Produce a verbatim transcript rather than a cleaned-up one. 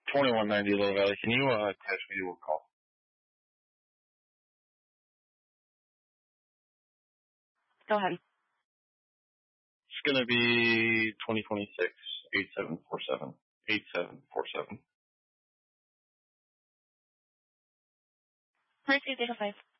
twenty-one ninety Little Valley. Can you uh, catch me to a call? Go ahead. It's going to be twenty twenty-six, eight seven four seven. eight seven four seven. Mercy, zero five.